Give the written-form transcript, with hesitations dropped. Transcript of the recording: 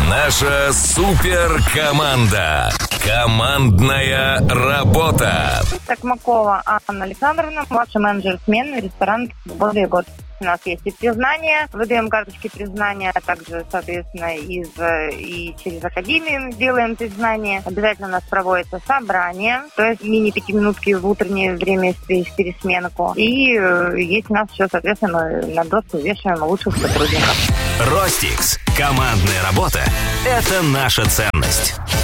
Наша суперкоманда. Командная работа. Токмакова Анна Александровна, младший менеджер смены, ресторан «Более год». У нас есть и признание, выдаем карточки признания, а также, соответственно, и через академию делаем признание. Обязательно у нас проводится собрание, то есть мини-пятиминутки в утреннее время в пересменку. И есть у нас еще, соответственно, на доску вешаем лучших сотрудников. Ростикс. Командная работа – это наша ценность.